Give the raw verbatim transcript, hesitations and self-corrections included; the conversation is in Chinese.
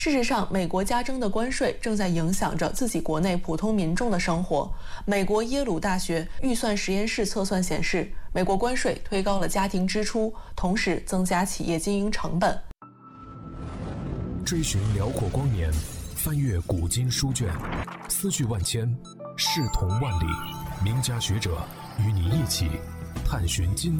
事实上，美国加征的关税正在影响着自己国内普通民众的生活。美国耶鲁大学预算实验室测算显示，美国关税推高了家庭支出，同时增加企业经营成本。 追寻辽阔光年，翻阅古今书卷，思绪万千，视同万里。名家学者与你一起探寻今